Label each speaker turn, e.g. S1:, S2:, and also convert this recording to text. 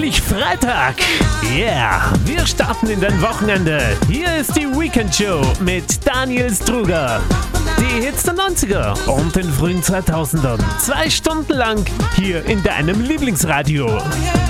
S1: endlich Freitag. Yeah, wir starten in dein Wochenende. Hier ist die Weekend Show mit Daniel Struger. Die Hits der 90er und den frühen 2000ern. 2 Stunden lang hier in deinem Lieblingsradio.